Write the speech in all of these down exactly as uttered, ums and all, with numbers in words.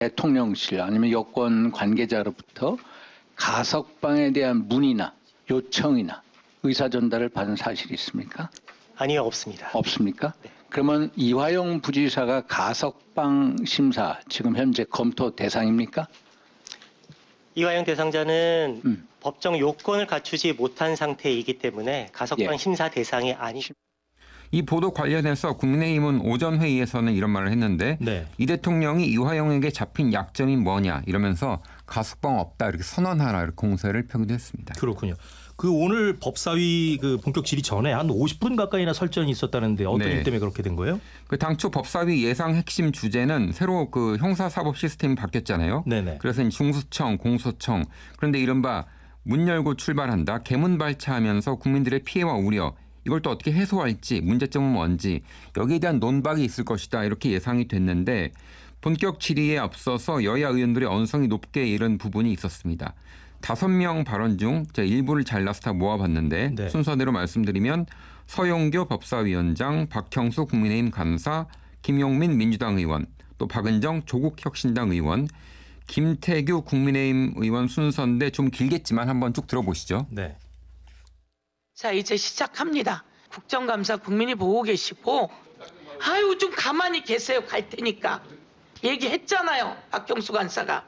대통령실 아니면 여권 관계자로부터 가석방에 대한 문의나 요청이나 의사 전달을 받은 사실이 있습니까? 아니요, 없습니다. 없습니까? 네. 그러면 이화영 부지사가 가석방 심사 지금 현재 검토 대상입니까? 이화영 대상자는 음. 법정 요건을 갖추지 못한 상태이기 때문에 가석방 예. 심사 대상이 아니십니다. 이 보도 관련해서 국민의힘은 오전 회의에서는 이런 말을 했는데 네. 이 대통령이 이화영에게 잡힌 약점이 뭐냐 이러면서 가석방 없다 이렇게 선언하라 이렇게 공세를 펴기도 했습니다. 그렇군요. 그 오늘 법사위 그 본격 질의 전에 한 오십 분 가까이나 설전이 있었다는데 어떤 네. 일 때문에 그렇게 된 거예요? 그 당초 법사위 예상 핵심 주제는 새로 그 형사사법 시스템이 바뀌었잖아요. 네네. 그래서 중수청, 공소청 그런데 이른바 문 열고 출발한다, 개문 발차하면서 국민들의 피해와 우려 이걸 또 어떻게 해소할지 문제점은 뭔지 여기에 대한 논박이 있을 것이다 이렇게 예상이 됐는데 본격 질의에 앞서서 여야 의원들의 언성이 높게 이른 부분이 있었습니다. 다섯 명 발언 중 제가 일부를 잘라서 다 모아봤는데 네. 순서대로 말씀드리면 서영교 법사위원장, 박형수 국민의힘 간사, 김용민 민주당 의원, 또 박은정 조국혁신당 의원, 김태규 국민의힘 의원 순서인데 좀 길겠지만 한번 쭉 들어보시죠. 네. 자, 이제 시작합니다. 국정감사 국민이 보고 계시고 아유 좀 가만히 계세요. 갈 테니까. 얘기했잖아요. 박경수 간사가.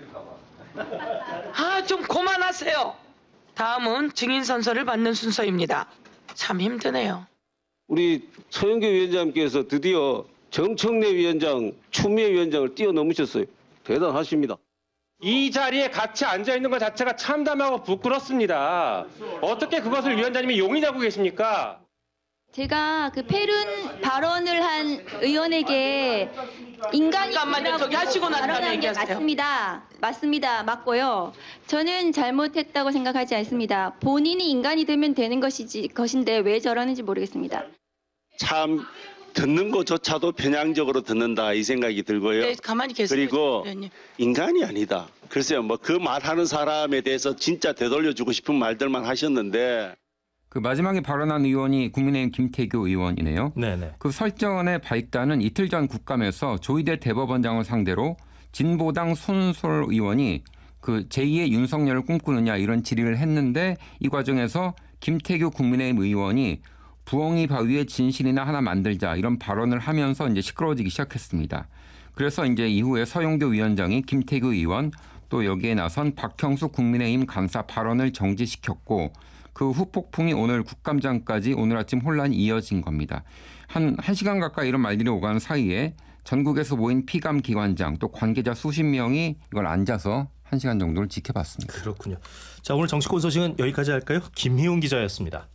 아, 좀 그만하세요. 다음은 증인 선서를 받는 순서입니다. 참 힘드네요. 우리 서영교 위원장께서 드디어 정청래 위원장, 추미애 위원장을 뛰어넘으셨어요. 대단하십니다. 이 자리에 같이 앉아있는 것 자체가 참담하고 부끄럽습니다. 어떻게 그것을 위원장님이 용인하고 계십니까? 제가 그 페룬 발언을 한 의원에게 인간이 잠깐만요. 저기 하시고 난 다음에 발언한 게 얘기하세요. 맞습니다. 맞습니다. 맞고요. 저는 잘못했다고 생각하지 않습니다. 본인이 인간이 되면 되는 것이지 것인데 왜 저러는지 모르겠습니다. 참 듣는 것조차도 편향적으로 듣는다 이 생각이 들고요. 네, 가만히 계세요. 그리고 위원님. 인간이 아니다. 글쎄요, 뭐 그 말하는 사람에 대해서 진짜 되돌려주고 싶은 말들만 하셨는데. 그 마지막에 발언한 의원이 국민의힘 김태규 의원이네요. 네네. 그 설전의 발단은 이틀 전 국감에서 조희대 대법원장을 상대로 진보당 손솔 의원이 그 제이의 윤석열을 꿈꾸느냐 이런 질의를 했는데 이 과정에서 김태규 국민의힘 의원이 부엉이 바위에 진실이나 하나 만들자 이런 발언을 하면서 이제 시끄러워지기 시작했습니다. 그래서 이제 이후에 서영교 위원장이 김태규 의원 또 여기에 나선 박형수 국민의힘 간사 발언을 정지시켰고 그 후폭풍이 오늘 국감장까지 오늘 아침 혼란이 이어진 겁니다. 한, 한 시간 가까이 이런 말들이 오가는 사이에 전국에서 모인 피감 기관장 또 관계자 수십 명이 이걸 앉아서 한 시간 정도를 지켜봤습니다. 그렇군요. 자, 오늘 정치권 소식은 여기까지 할까요? 김희웅 기자였습니다.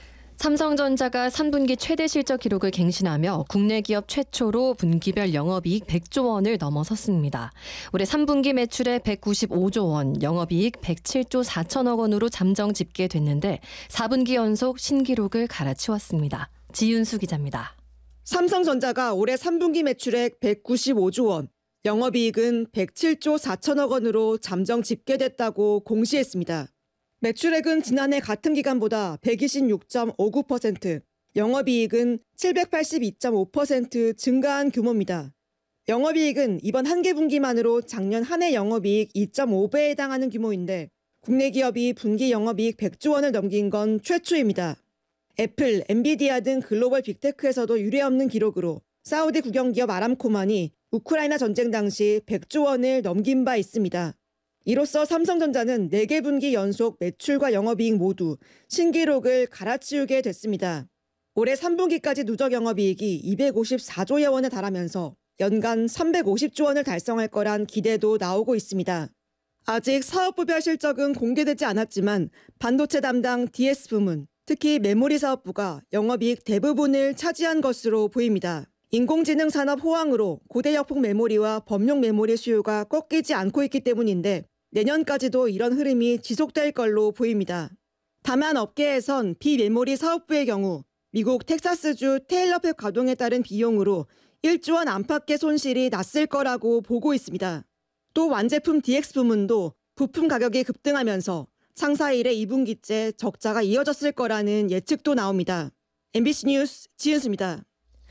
삼성전자가 삼 분기 최대 실적 기록을 갱신하며 국내 기업 최초로 분기별 영업이익 백조 원을 넘어섰습니다. 올해 삼 분기 매출에 백구십오조 원, 영업이익 백칠조 사천억 원으로 잠정 집계됐는데 사 분기 연속 신기록을 갈아치웠습니다. 지윤수 기자입니다. 삼성전자가 올해 삼 분기 매출액 백구십오조 원, 영업이익은 백칠조 사천억 원으로 잠정 집계됐다고 공시했습니다. 매출액은 지난해 같은 기간보다 백이십육 점 오구 퍼센트, 영업이익은 칠백팔십이 점 오 퍼센트 증가한 규모입니다. 영업이익은 이번 한 개 분기만으로 작년 한 해 영업이익 이 점 오 배에 해당하는 규모인데 국내 기업이 분기 영업이익 백조 원을 넘긴 건 최초입니다. 애플, 엔비디아 등 글로벌 빅테크에서도 유례없는 기록으로 사우디 국영기업 아람코만이 우크라이나 전쟁 당시 백조 원을 넘긴 바 있습니다. 이로써 삼성전자는 네 개 분기 연속 매출과 영업이익 모두 신기록을 갈아치우게 됐습니다. 올해 삼 분기까지 누적 영업이익이 이백오십사조여 원에 달하면서 연간 삼백오십조 원을 달성할 거란 기대도 나오고 있습니다. 아직 사업부별 실적은 공개되지 않았지만 반도체 담당 디에스 부문, 특히 메모리 사업부가 영업이익 대부분을 차지한 것으로 보입니다. 인공지능 산업 호황으로 고대역폭 메모리와 범용 메모리 수요가 꺾이지 않고 있기 때문인데 내년까지도 이런 흐름이 지속될 걸로 보입니다. 다만 업계에선 비메모리 사업부의 경우 미국 텍사스주 테일러팹 가동에 따른 비용으로 일조 원 안팎의 손실이 났을 거라고 보고 있습니다. 또 완제품 디엑스 부문도 부품 가격이 급등하면서 상사 일의 이 분기째 적자가 이어졌을 거라는 예측도 나옵니다. 엠비씨 뉴스 지은수입니다.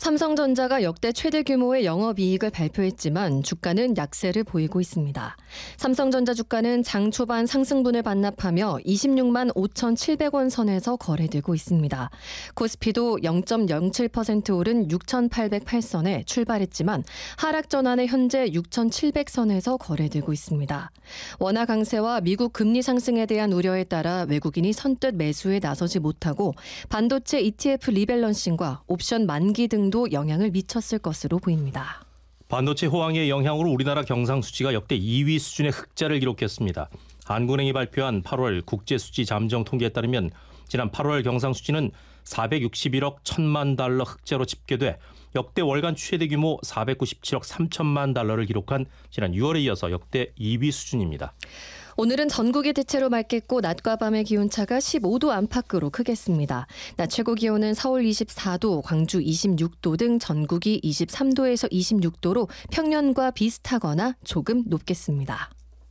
삼성전자가 역대 최대 규모의 영업이익을 발표했지만 주가는 약세를 보이고 있습니다. 삼성전자 주가는 장 초반 상승분을 반납하며 이십육만 오천칠백 원 선에서 거래되고 있습니다. 코스피도 영 점 영칠 퍼센트 오른 육천팔백팔 선에 출발했지만 하락 전환에 현재 육천칠백 선에서 거래되고 있습니다. 원화 강세와 미국 금리 상승에 대한 우려에 따라 외국인이 선뜻 매수에 나서지 못하고 반도체 이티에프 리밸런싱과 옵션 만기 등도 영향을 미쳤을 것으로 보입니다. 반도체 호황의 영향으로 우리나라 경상수지가 역대 이 위 수준의 흑자를 기록했습니다. 한국은행이 발표한 팔월 국제수지 잠정 통계에 따르면 지난 팔월 경상수지는 사백육십일억 천만 달러 흑자로 집계돼 역대 월간 최대 규모 사백구십칠억 삼천만 달러를 기록한 지난 유월에 이어서 역대 이 위 수준입니다. 오늘은 전국이 대체로 맑겠고 낮과 밤의 기온차가 십오 도 안팎으로 크겠습니다. 낮 최고 기온은 서울 이십사 도, 광주 이십육 도 등 전국이 이십삼 도에서 이십육 도로 평년과 비슷하거나 조금 높겠습니다.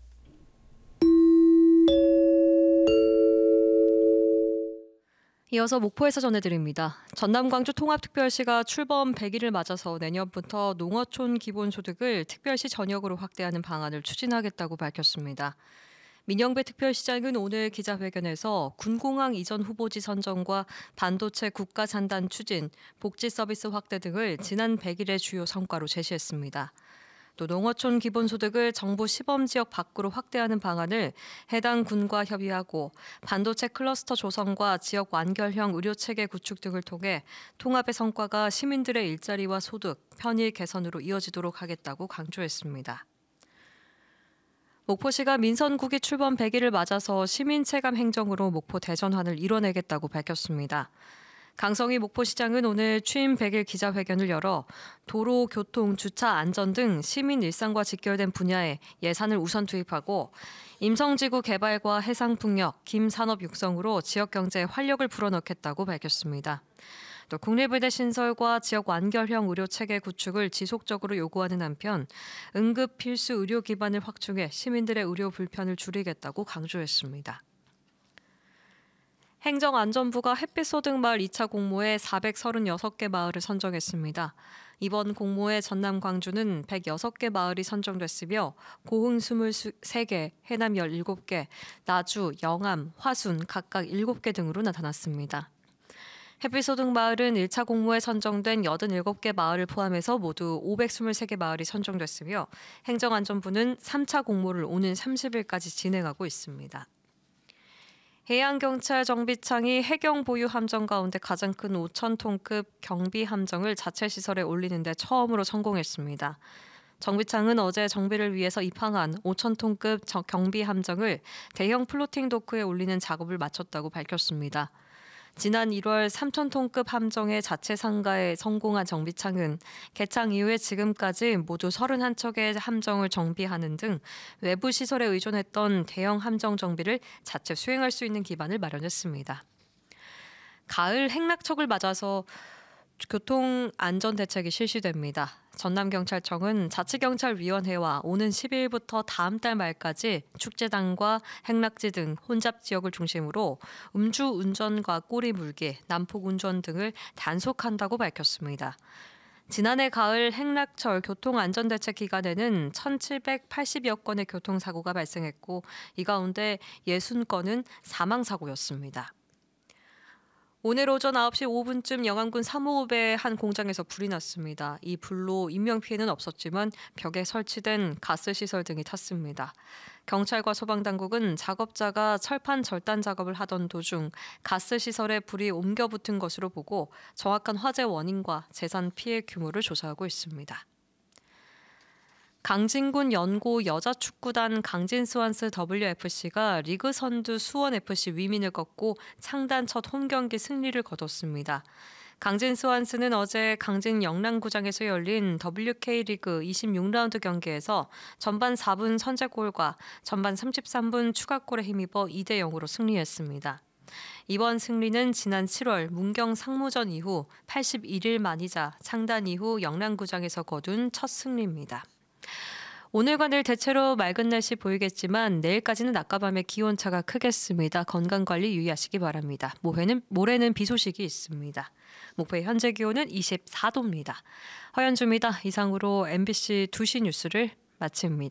이어서 목포에서 전해드립니다. 전남 광주 통합특별시가 출범 백 일을 맞아서 내년부터 농어촌 기본소득을 특별시 전역으로 확대하는 방안을 추진하겠다고 밝혔습니다. 민영배 특별시장은 오늘 기자회견에서 군공항 이전 후보지 선정과 반도체 국가 산단 추진, 복지 서비스 확대 등을 지난 백 일의 주요 성과로 제시했습니다. 또 농어촌 기본소득을 정부 시범지역 밖으로 확대하는 방안을 해당 군과 협의하고 반도체 클러스터 조성과 지역 완결형 의료체계 구축 등을 통해 통합의 성과가 시민들의 일자리와 소득, 편의 개선으로 이어지도록 하겠다고 강조했습니다. 목포시가 민선국이 출범 백 일을 맞아서 시민체감 행정으로 목포 대전환을 이뤄내겠다고 밝혔습니다. 강성희 목포시장은 오늘 취임 백 일 기자회견을 열어 도로, 교통, 주차, 안전 등 시민 일상과 직결된 분야에 예산을 우선 투입하고 임성지구 개발과 해상풍력, 김산업 육성으로 지역경제에 활력을 불어넣겠다고 밝혔습니다. 또 국립의대 신설과 지역 완결형 의료체계 구축을 지속적으로 요구하는 한편 응급 필수 의료 기반을 확충해 시민들의 의료 불편을 줄이겠다고 강조했습니다. 행정안전부가 햇빛소득마을 이 차 공모에 사백삼십육 개 마을을 선정했습니다. 이번 공모에 전남 광주는 백육 개 마을이 선정됐으며 고흥 이십삼 개, 해남 십칠 개, 나주, 영암, 화순 각각 일곱 개 등으로 나타났습니다. 햇빛소득마을은 일 차 공모에 선정된 팔십칠 개 마을을 포함해서 모두 오백이십삼 개 마을이 선정됐으며 행정안전부는 삼 차 공모를 오는 삼십 일까지 진행하고 있습니다. 해양경찰 정비창이 해경 보유 함정 가운데 가장 큰 오천 톤급 경비 함정을 자체 시설에 올리는 데 처음으로 성공했습니다. 정비창은 어제 정비를 위해서 입항한 오천 톤급 경비 함정을 대형 플로팅 도크에 올리는 작업을 마쳤다고 밝혔습니다. 지난 일월 삼천 톤급 함정의 자체 상가에 성공한 정비창은 개창 이후에 지금까지 모두 삼십일 척의 함정을 정비하는 등 외부 시설에 의존했던 대형 함정 정비를 자체 수행할 수 있는 기반을 마련했습니다. 가을 행락척을 맞아서 교통안전대책이 실시됩니다. 전남경찰청은 자치경찰위원회와 오는 십 일부터 다음 달 말까지 축제장과 행락지 등 혼잡 지역을 중심으로 음주운전과 꼬리물기, 난폭운전 등을 단속한다고 밝혔습니다. 지난해 가을 행락철 교통안전대책 기간에는 천칠백팔십여 건의 교통사고가 발생했고 이 가운데 육십 건은 사망사고였습니다. 오늘 오전 아홉 시 오 분쯤 영암군 삼호읍의 한 공장에서 불이 났습니다. 이 불로 인명피해는 없었지만 벽에 설치된 가스시설 등이 탔습니다. 경찰과 소방당국은 작업자가 철판 절단 작업을 하던 도중 가스시설에 불이 옮겨 붙은 것으로 보고 정확한 화재 원인과 재산 피해 규모를 조사하고 있습니다. 강진군 연고 여자축구단 강진스완스 더블유에프씨가 리그 선두 수원에프씨 위민을 꺾고 창단 첫 홈경기 승리를 거뒀습니다. 강진스완스는 어제 강진 영랑구장에서 열린 더블유케이리그 이십육 라운드 경기에서 전반 사 분 선제골과 전반 삼십삼 분 추가골에 힘입어 이 대 영으로 승리했습니다. 이번 승리는 지난 칠월 문경 상무전 이후 팔십일 일 만이자 창단 이후 영랑구장에서 거둔 첫 승리입니다. 오늘과 내일 대체로 맑은 날씨 보이겠지만 내일까지는 낮과 밤의 기온차가 크겠습니다. 건강관리 유의하시기 바랍니다. 모레는, 모레는 비 소식이 있습니다. 목포의 현재 기온은 이십사 도입니다. 허연주입니다. 이상으로 엠비씨 두 시 뉴스를 마칩니다.